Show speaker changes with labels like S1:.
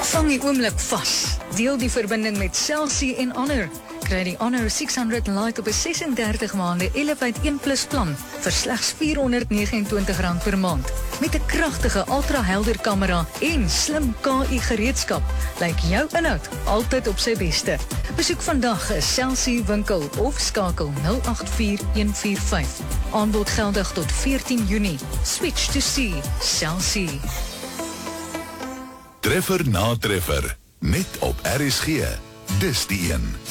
S1: Vang die oomblik vas. Deel die verbinding met Cell C en Honor. Kry die Honor 600 Lite op 'n 36 maande Elevate 1+ plan vir slegs R429 per maand. Met 'n kragtige ultra-helder kamera en slim KI gereedskap, lyk jou inhoud altyd op sy beste. Besoek vandag 'n Cell C winkel of skakel 084145. Aanbod geldig tot 14 Junie. Switch to C. Cell C.
S2: Treffer na treffer, net op RSG. Dis die een.